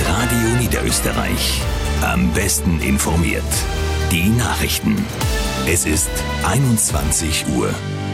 Radio Niederösterreich. Am besten informiert. Die Nachrichten. Es ist 21 Uhr.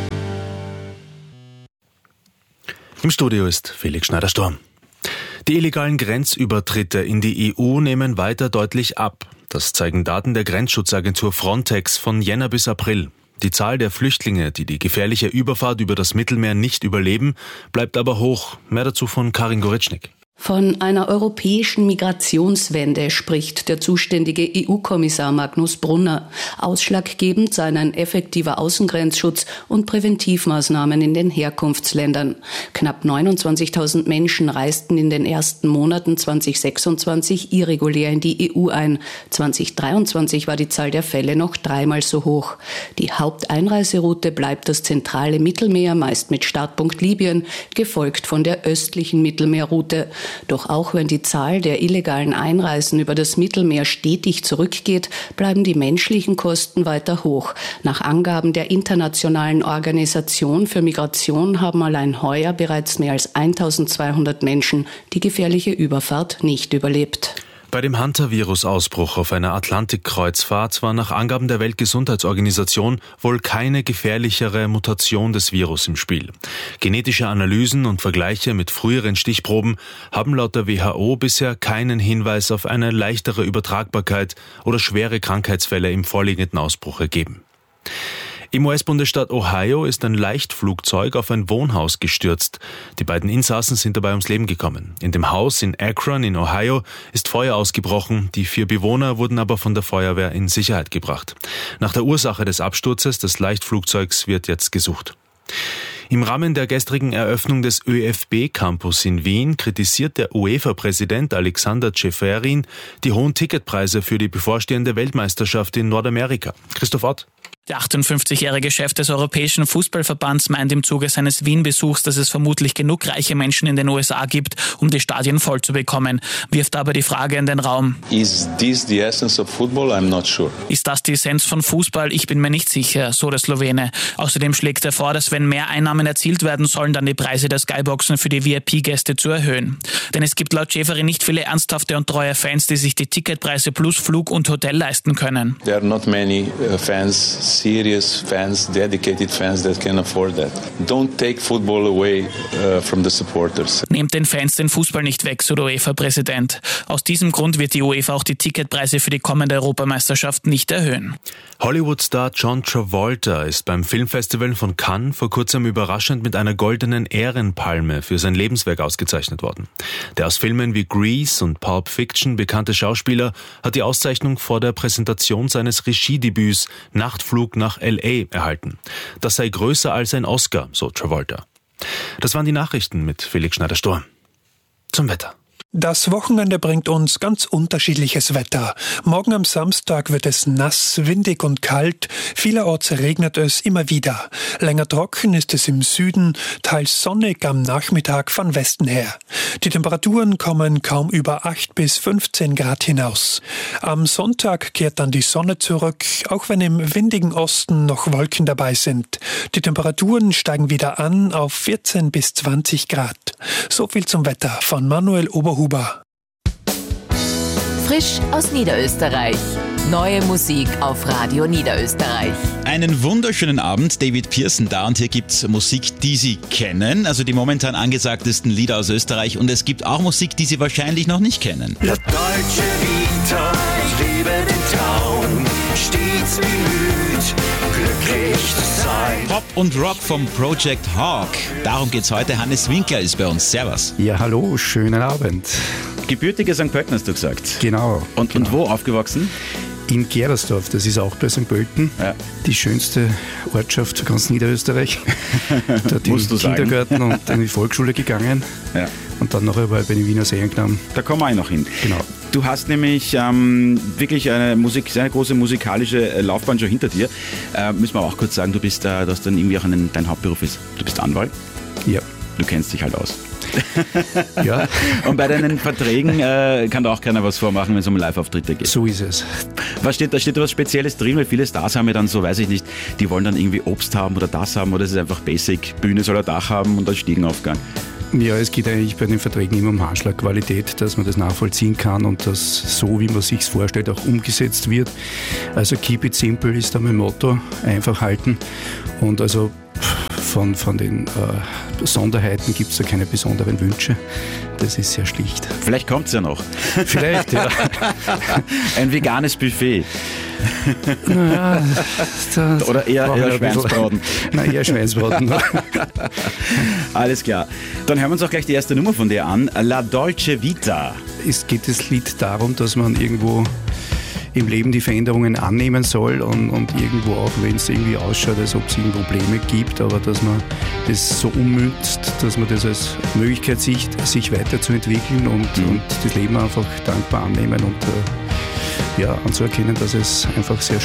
Im Studio ist Felix Schneider-Storm. Die illegalen Grenzübertritte in die EU nehmen weiter deutlich ab. Das zeigen Daten der Grenzschutzagentur Frontex von Jänner bis April. Die Zahl der Flüchtlinge, die die gefährliche Überfahrt über das Mittelmeer nicht überleben, bleibt aber hoch. Mehr dazu von Karin Goritschnik. Von einer europäischen Migrationswende spricht der zuständige EU-Kommissar Magnus Brunner. Ausschlaggebend seien ein effektiver Außengrenzschutz und Präventivmaßnahmen in den Herkunftsländern. Knapp 29.000 Menschen reisten in den ersten Monaten 2026 irregulär in die EU ein. 2023 war die Zahl der Fälle noch dreimal so hoch. Die Haupteinreiseroute bleibt das zentrale Mittelmeer, meist mit Startpunkt Libyen, gefolgt von der östlichen Mittelmeerroute. Doch auch wenn die Zahl der illegalen Einreisen über das Mittelmeer stetig zurückgeht, bleiben die menschlichen Kosten weiter hoch. Nach Angaben der Internationalen Organisation für Migration haben allein heuer bereits mehr als 1.200 Menschen die gefährliche Überfahrt nicht überlebt. Bei dem Hantavirus-Ausbruch auf einer Atlantikkreuzfahrt war nach Angaben der Weltgesundheitsorganisation wohl keine gefährlichere Mutation des Virus im Spiel. Genetische Analysen und Vergleiche mit früheren Stichproben haben laut der WHO bisher keinen Hinweis auf eine leichtere Übertragbarkeit oder schwere Krankheitsfälle im vorliegenden Ausbruch ergeben. Im US-Bundesstaat Ohio ist ein Leichtflugzeug auf ein Wohnhaus gestürzt. Die beiden Insassen sind dabei ums Leben gekommen. In dem Haus in Akron in Ohio ist Feuer ausgebrochen. Die 4 Bewohner wurden aber von der Feuerwehr in Sicherheit gebracht. Nach der Ursache des Absturzes des Leichtflugzeugs wird jetzt gesucht. Im Rahmen der gestrigen Eröffnung des ÖFB-Campus in Wien kritisiert der UEFA-Präsident Alexander Ceferin die hohen Ticketpreise für die bevorstehende Weltmeisterschaft in Nordamerika. Christoph Ott. Der 58-jährige Chef des Europäischen Fußballverbands meint im Zuge seines Wien-Besuchs, dass es vermutlich genug reiche Menschen in den USA gibt, um die Stadien voll zu bekommen, wirft aber die Frage in den Raum. Is this the essence of football? I'm not sure. Ist das die Essenz von Fußball? Ich bin mir nicht sicher, so der Slowene. Außerdem schlägt er vor, dass wenn mehr Einnahmen erzielt werden sollen, dann die Preise der Skyboxen für die VIP-Gäste zu erhöhen. Denn es gibt laut Schäferin nicht viele ernsthafte und treue Fans, die sich die Ticketpreise plus Flug und Hotel leisten können. There are not many fans, serious fans, dedicated fans that can afford that. Don't take football away from the supporters. Nehmt den Fans den Fußball nicht weg, so der UEFA-Präsident. Aus diesem Grund wird die UEFA auch die Ticketpreise für die kommende Europameisterschaft nicht erhöhen. Hollywood-Star John Travolta ist beim Filmfestival von Cannes vor kurzem überraschend mit einer goldenen Ehrenpalme für sein Lebenswerk ausgezeichnet worden. Der aus Filmen wie Grease und Pulp Fiction bekannte Schauspieler hat die Auszeichnung vor der Präsentation seines Regiedebüts Nachtflug nach L.A. erhalten. Das sei größer als ein Oscar, so Travolta. Das waren die Nachrichten mit Felix Schneider-Storm. Zum Wetter. Das Wochenende bringt uns ganz unterschiedliches Wetter. Morgen am Samstag wird es nass, windig und kalt. Vielerorts regnet es immer wieder. Länger trocken ist es im Süden, teils sonnig am Nachmittag von Westen her. Die Temperaturen kommen kaum über 8 bis 15 Grad hinaus. Am Sonntag kehrt dann die Sonne zurück, auch wenn im windigen Osten noch Wolken dabei sind. Die Temperaturen steigen wieder an auf 14 bis 20 Grad. So viel zum Wetter von Manuel Oberhuber. Frisch aus Niederösterreich. Neue Musik auf Radio Niederösterreich. Einen wunderschönen Abend, David Pearson da, und hier gibt's Musik, die Sie kennen, also die momentan angesagtesten Lieder aus Österreich, und es gibt auch Musik, die Sie wahrscheinlich noch nicht kennen. La Dolce Vita, ich lebe den Traum, stets bemüht, glücklich zu sein. Pop und Rock vom Project Hawk. Darum geht's heute. Hannes Winkler ist bei uns. Servus. Ja, hallo, schönen Abend. Gebürtiger St. Pölten, hast du gesagt. Genau. Und wo aufgewachsen? In Gerersdorf, das ist auch bei St. Pölten, die schönste Ortschaft für ganz Niederösterreich. Dort in den Kindergarten und in die Volksschule gegangen. Ja. Und dann nachher bei den Wiener Seenknaben. Da kommen wir auch noch hin. Genau. Du hast nämlich wirklich eine große musikalische Laufbahn schon hinter dir. Müssen wir auch kurz sagen, du hast dann irgendwie auch dein Hauptberuf ist, du bist Anwalt. Ja. Du kennst dich halt aus. Ja. Und bei deinen Verträgen kann da auch keiner was vormachen, wenn es um Live-Auftritte geht. So ist es. Da steht was Spezielles drin, weil viele Stars haben ja dann so, weiß ich nicht, die wollen dann irgendwie Obst haben oder das haben, oder es ist einfach basic, Bühne soll ein Dach haben und dann Stiegenaufgang. Ja, es geht eigentlich bei den Verträgen immer um Handschlagqualität, dass man das nachvollziehen kann und dass so, wie man sich es vorstellt, auch umgesetzt wird. Also keep it simple ist da mein Motto, einfach halten. Und also von den Besonderheiten gibt es da keine besonderen Wünsche. Das ist sehr schlicht. Vielleicht kommt es ja noch. Vielleicht, ja. Ein veganes Buffet. Naja, oder eher Schweinsbraten. Nein, eher Schweinsbraten. Alles klar. Dann hören wir uns auch gleich die erste Nummer von dir an. La Dolce Vita. Es geht das Lied darum, dass man irgendwo im Leben die Veränderungen annehmen soll und irgendwo auch, wenn es irgendwie ausschaut, als ob es irgendwie Probleme gibt, aber dass man das so ummünzt, dass man das als Möglichkeit sieht, sich weiterzuentwickeln und das Leben einfach dankbar annehmen und anzuerkennen, dass es einfach sehr